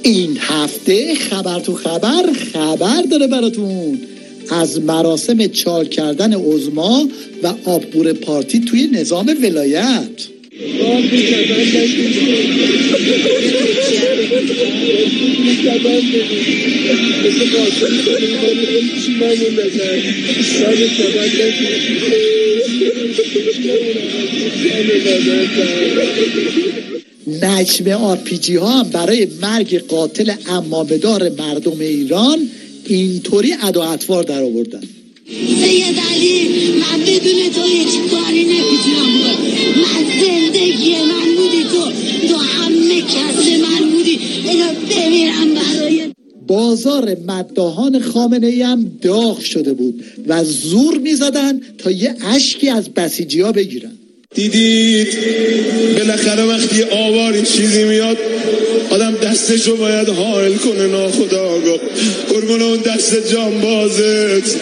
این هفته خبر تو خبر داره براتون از مراسم چال کردن عظما و آبگور پارتی توی نظام ولایت. نجم آرپیجی ها هم برای مرگ قاتل عمامه‌دار مردم ایران اینطوری ادا اطوار در آوردن. سید علی، من بدون تو هیچ کاری نمیتونم بکنم. من زندگی من بودی، تو همه کس من بودی. اینا بمیرم برای بازار مداحان خامنه‌ای هم داغ شده بود و زور میزدن تا یه اشکی از بسیجی ها بگیرن. دیدید بالاخره وقتی آواری چیزی میاد آدم دستشو باید حائل کنه ناخودآگاه. قربون اون دست جانبازت.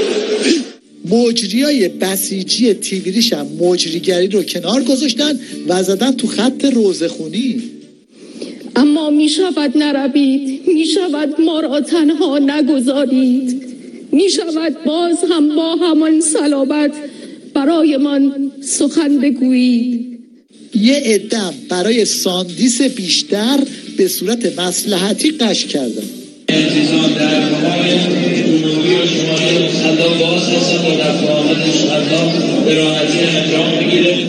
مجریای بسیجی تیگریش هم مجریگری رو کنار گذاشتن و زدن تو خط روزخونی. اما می شود نروید، می شود ما را تنها نگذارید، می شود باز هم با همان صلابت برای من سخن بگویید. یه عدم برای ساندیس بیشتر به صورت مصلحتی قش کردن. عزیزان در های عمومی و شمالی مصلا باز هستن و در فاقد مصلا به راحتی انجام بگیره.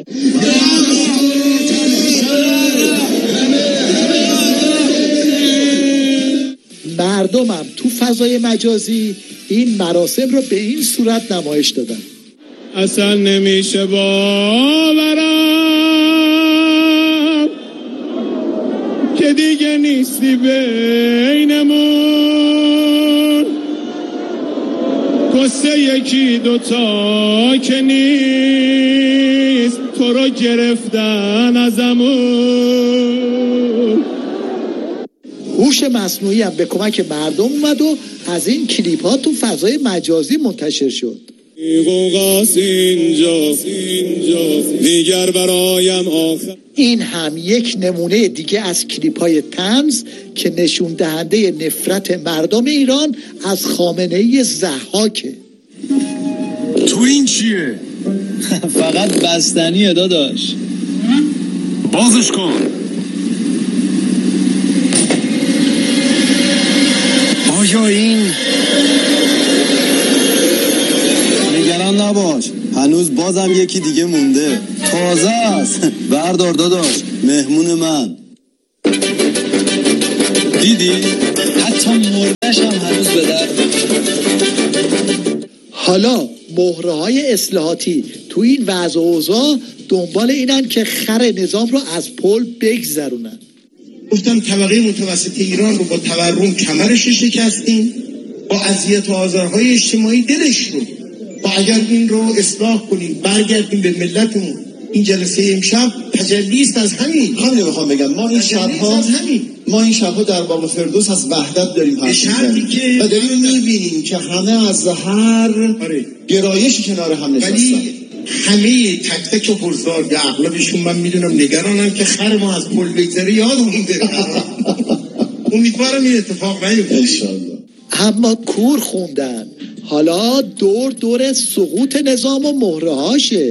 مردمم تو فضای مجازی این مراسم رو به این صورت نمایش دادن. اصلا نمیشه باورم که دیگه نیستی بینمون، قصه یکی دوتا که نیست تو رو گرفتن ازمون. هوش مصنوعی هم به کمک مردم اومد و از این کلیپ ها تو فضای مجازی منتشر شد. دیگر برایم آخر. این هم یک نمونه دیگه از کلیپ های طنز که نشون دهنده نفرت مردم ایران از خامنه‌ای ضحاکه. تو این چیه؟ فقط بستنیه داداش. بازش کن. آیا این؟ نگران نباش، هنوز بازم یکی دیگه مونده، تازه است. بردار داداش، مهمون من. دیدی؟ حتی مردش هم هنوز به درد. حالا مهره های اصلاحاتی تو این وضع و اوضاع دنبال اینن که خر نظام رو از پل بگذرونن. گفتم طبقه متوسط ایران رو با تورم کمرش شکستیم، با اذیت و آزارهای اجتماعی دلش رو، با اگر این رو اصلاح کنیم برگردیم به ملتمون. این جلسه امشب تجلی است از همین. همین رو میخوام بگم. ما این شبها در باغ فردوس از وحدت داریم حرف میزنیم و داریم میبینیم که همه از هر گرایشی کنار هم نشستن. ولی همه تک تک بزرگ اغلبشون من میدونم نگرانم که خر ما از پل بگذره یادمون بره. امیدوارم این اتفاق نیفته انشالله. اما کور خوندن، حالا دور سقوط نظام و مهره هاشه.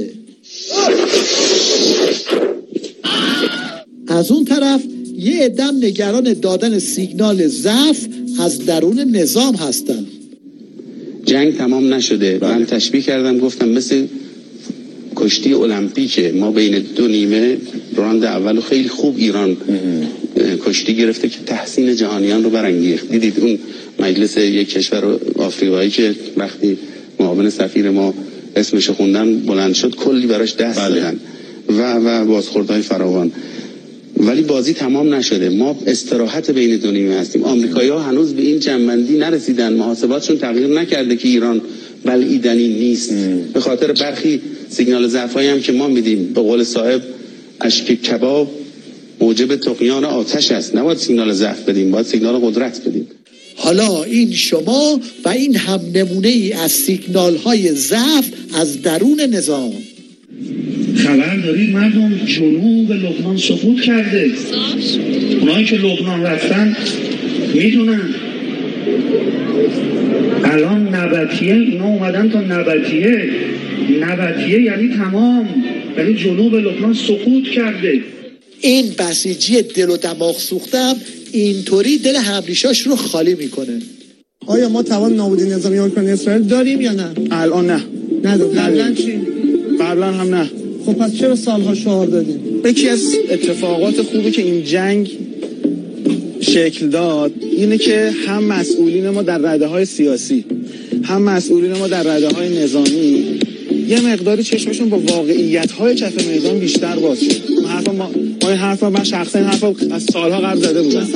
از اون طرف یه عدم نگران دادن سیگنال ضعف از درون نظام هستن. جنگ تمام نشده. من تشبیه کردم گفتم مثل کشتی المپیکه. ما بین دو نیمه راند اولو خیلی خوب ایران کشتی گرفته که تحسین جهانیان رو برانگیخت. دیدید اون مجلس یک کشور آفریقایی که وقتی معاون سفیر ما اسمش خوندن بلند شد کلی براش دست دادن و بازخوردهای فراوان. ولی بازی تمام نشده. ما استراحت بین دو نیمه هستیم. آمریکایی‌ها هنوز به این جنبندی نرسیدن. محاسباتشون تغییر نکرده که ایران بلعیدنی نیست. به خاطر برخی سیگنال ضعفایی هم که ما میدیم، به قول صاحب اشک کباب موجب طغیان آتش است. نباید سیگنال ضعف بدیم، باید سیگنال قدرت بدیم. حالا این شما و این هم نمونه ای از سیگنال های ضعف از درون نظام. خبر دارید مردم جنوب لبنان سقوط کرده. اونایی که لبنان رفتن میدونن الان نبطیه، اینا اومدن تا نبطیه یعنی تمام، یعنی جنوب لبنان سقوط کرده. این بسیجی دل و دماغ سوختم اینطوری دل همریشاش رو خالی میکنه. آیا ما توان نابودی نظامی اوکراین اسرائیل داریم یا نه؟ الان نه. قبلا چی؟ قبلا هم نه. خب پس چرا سالها شعار دادیم؟ یکی از اتفاقات خوبی که این جنگ شکل داد اینه که هم مسئولین ما در رده های سیاسی هم مسئولین ما در رده های نظامی یه مقداری چشمشون با واقعیت های کف میدان بیشتر باز شد. من شخصا این حرفا از سالها قبل زده بودم.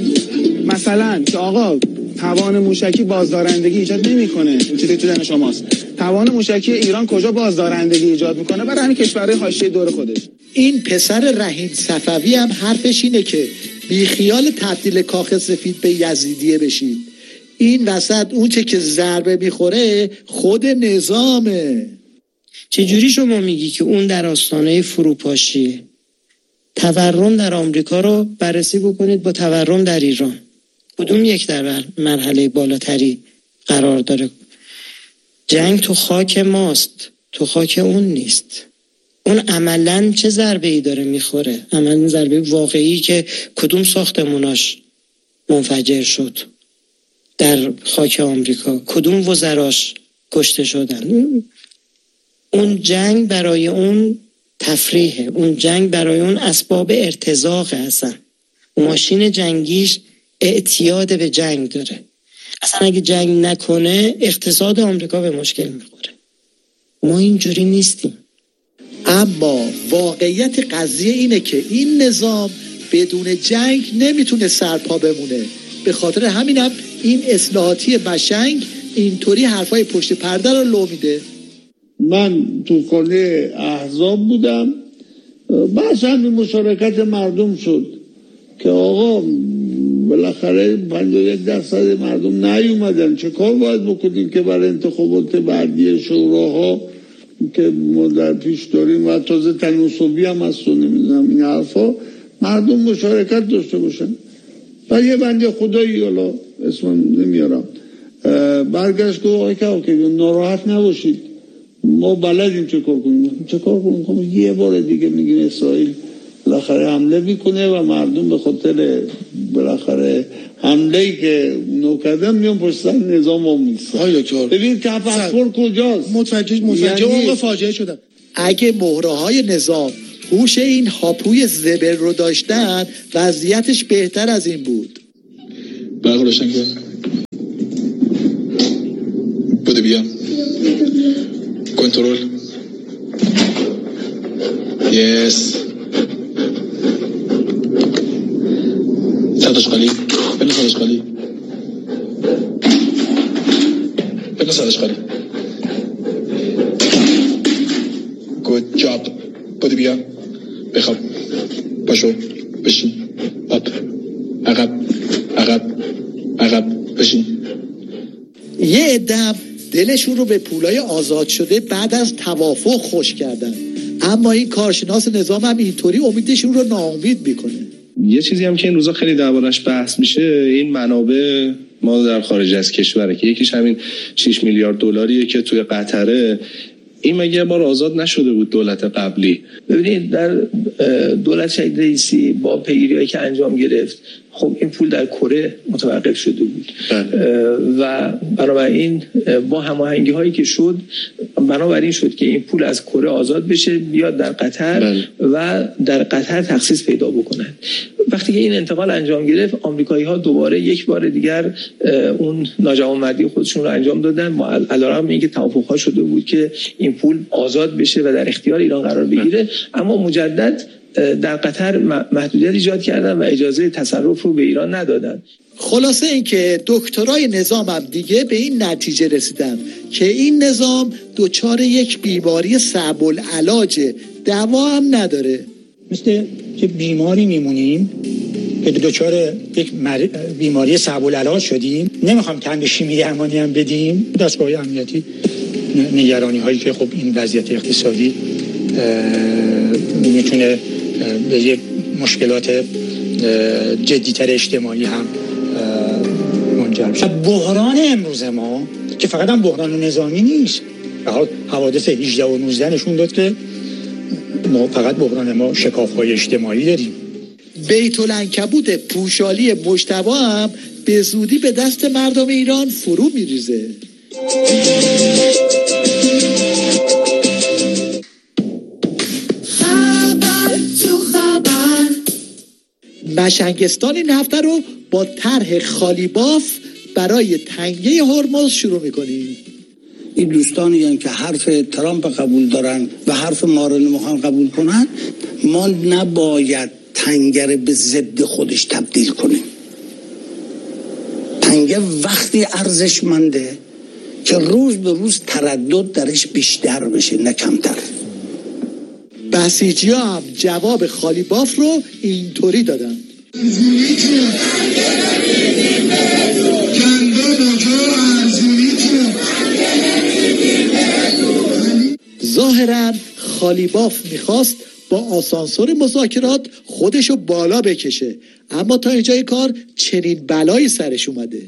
مثلا که آقا توان موشکی بازدارندگی ایجاد نمیکنه، این چیزی تو ذهن شماست. توان موشکی ایران کجا بازدارندگی ایجاد میکنه؟ برای همین کشورهای حاشیه دور خودش. این پسر رحیم صفوی هم حرفش اینه که بی خیال تبدیل کاخ سفید به یزیدیه بشید. این وسط اونچه که ضربه میخوره خود نظامه. چجوری شما میگی که اون در آستانه فروپاشیه؟ تورم در آمریکا رو بررسی بکنید با تورم در ایران، کدوم یک در مرحله بالاتری قرار داره؟ جنگ تو خاک ماست، تو خاک اون نیست. اون عملاً چه ضربه ای داره میخوره؟ عملاً ضربه واقعی که کدوم ساختموناش منفجر شد در خاک آمریکا، کدوم وزراش کشته شدن. اون جنگ برای اون تفریحه، اون جنگ برای اون اسباب ارتزاق هستن. ماشین جنگیش اعتیاد به جنگ داره. اصلا اگه جنگ نکنه اقتصاد آمریکا به مشکل میخوره. ما اینجوری نیستیم. اما واقعیت قضیه اینه که این نظام بدون جنگ نمیتونه سرپا بمونه. به خاطر همینم این اصلاحاتی بشنگ اینطوری حرفای پشت پرده رو لو میده. من تو خانه احزاب بودم، بحث همین مشارکت مردم شد که آقا بالاخره 51% مردم نیومدن، چه کار باید بکنیم که برای انتخابات بعدی شوراها که ما در پیش داریم و تازه تناسبی هم هست و نمیدونم این حرفا مردم مشارکت داشته باشن. و یه بنده خدایی، حالا اسمم نمیارم، برگشت گفت آقای که ناراحت نباشید، ما بلدیم چه کار کنیم. چه کار کنیم؟ یه بار دیگه میگیم اسرائیل بالاخره حمله میکنه و مردم به خاطر بالاخره حمله‌ای که نوکردن میان پشت سر نظام هم میستن. ببین تفکر کجاست؟ متوجه اون فاجعه شدن. اگه مهره‌های نظام هوش این هاپوی زبر رو داشتن وضعیتش بهتر از این بود. برق روشن کن. بده بیا. کنترل. یس. صداش خالی. بله صداش خالی. بله صداش خالی. Good job. بده بیا. بخواب. باشو. بشین. آپ. عقب. بشین. یه عده دلشون رو به پولای آزاد شده بعد از توافق خوش کردن، اما این کارشناس نظام هم اینطوری امیدشون رو ناامید میکنه. یه چیزی هم که این روزا خیلی دربارش بحث میشه این منابع ما در خارج از کشوره که یکیش همین 6 میلیارد دلاریه که توی قطره. این مگه بار آزاد نشده بود دولت قبلی؟ ببینید در دولت شهید رئیسی با پیگیری‌هایی که انجام گرفت، خب این پول در کره متوقف شده بود و بنابراین با هماهنگی هایی که شد بنابراین شد که این پول از کره آزاد بشه بیاد در قطر و در قطر تخصیص پیدا بکنن. وقتی که این انتقال انجام گرفت آمریکایی ها دوباره یک بار دیگر اون ناجوانمردی خودشون رو انجام دادن با علارغم اینکه توافق ها شده بود که این پول آزاد بشه و در اختیار ایران قرار بگیره، اما مجدد در قطر محدودیت ایجاد کردن و اجازه تصرف رو به ایران ندادن. خلاصه این که دکترای نظام هم دیگه به این نتیجه رسیدن که این نظام دچار یک بیماری صعب العلاج، دوا هم نداره. مثل که بیماری میمونیم که دچار یک بیماری صعب العلاج شدیم، نمیخوام تن به شیمی درمانی هم بدیم. دستگاه امنیتی نگرانی هایی که خب این وضعیت اقتصادی میتونه به یک مشکلات جدیتر اجتماعی هم منجر بشه. بحران امروز ما که فقط هم بحران نظامی نیست، حوادث 18 و 19 نشون داد که ما فقط بحران ما شکاف‌های اجتماعی داریم. بیت العنکبوت پوشالی مجتبی هم به زودی به دست مردم ایران فرو میریزه. مشنگستان این هفته رو با طرح خالی باف برای تنگه هرمز شروع میکنیم. این دوستانی یعنی که حرف ترامپ قبول دارن و حرف ما رو نمیخوان قبول کنن، ما نباید تنگه به ضد خودش تبدیل کنیم. تنگه وقتی ارزشمنده که روز به روز تردد درش بیشتر بشه نه کمتر. بسیجی ها هم جواب خالی باف رو اینطوری دادن: ظاهراً خالی باف میخواست با آسانسور مذاکرات خودشو بالا بکشه، اما تا اینجای کار چنین بلایی سرش اومده.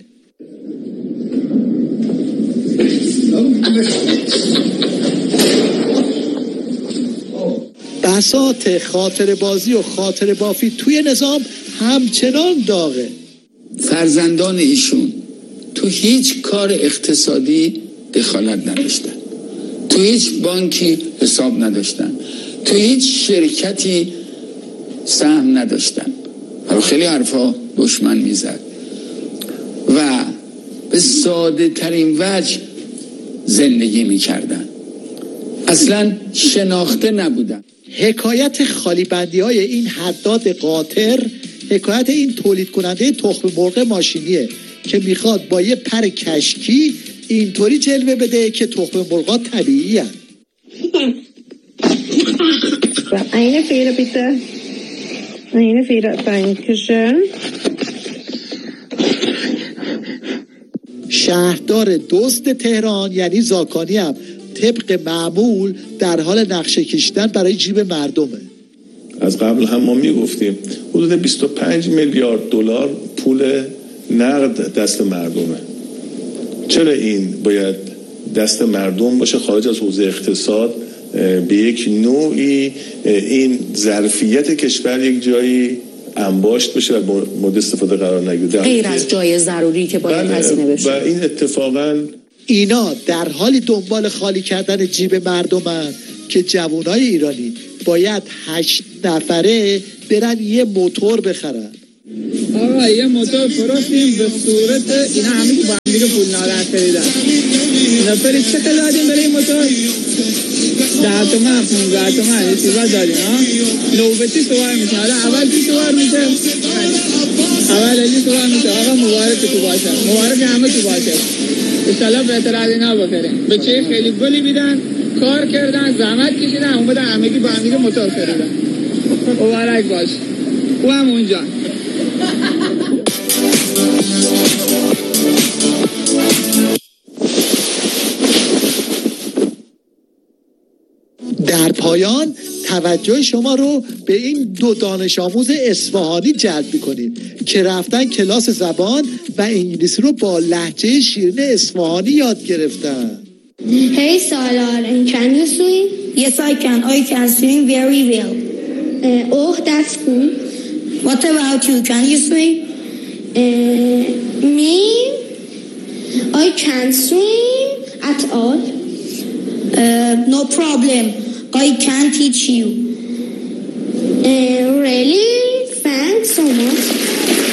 بساط خاطر بازی و خاطر بافی توی نظام همچنان داغه. فرزندان ایشون تو هیچ کار اقتصادی دخالت نداشتن، تو هیچ بانکی حساب نداشتن، تو هیچ شرکتی سهم نداشتن. خیلی حرفا دشمن میزد و به ساده ترین وجه زندگی میکردن، اصلا شناخته نبودن. حکایت خالی بندی های این حداد قاطر حکایت این تولید کننده تخم مرغ ماشینیه که میخواد با یه پر کشکی اینطوری جلوه بده که تخم مرغا طبیعی هست. Eine Fehler bitte. Eine Fehler, danke schön. شهردار دزد تهران یعنی زاکانی هم طبق معمول در حال نقشه کشیدن برای جیب مردمه. از قبل هم ما میگفتیم حدود 25 میلیارد دلار پول نقد دست مردمه. چرا این باید دست مردم باشه خارج از حوزه اقتصاد؟ به یک نوعی این ظرفیت کشور یک جایی انباشت بشه و مورد استفاده قرار نگیره، غیر از جای ضروری که باید هزینه بشه. و این اتفاقا اینا در حالی دنبال خالی کردن جیب مردمن که جوانای ایرانی باید 8 نفره برن یه موتور بخرن. آقا یه موتور فروختیم به صورت اینا همه که با هم دیگه پول نادر خریدن. نفری چه دادیم برای موتور؟ 10 تومن 15 تومن یه چیزا دادیم ها. نوبتی سوار میشه. حالا اول کی سوار میشه؟ اول علی سوار میشه. آقا مبارک تو باشه. مبارک همه تو باشه. انشالله بهتر از اینا بخریم. بچه خیلی گلی بیدن، کار کردن، زحمت کشیدن، اومدن همگی با هم موتور خریدن. مبارک باش. او هم اونجا. در پایان توجه شما رو به این 2 دانش آموز اصفهانی جلب می‌کنیم که رفتن کلاس زبان و انگلیسی رو با لهجه شیرین اصفهانی یاد گرفتن. Hey Salar, and can you swim? Yes, I can. I can swim very well. Oh, that's cool. What about you? Can you swim? Me? I can't swim at all. No problem. I can teach you.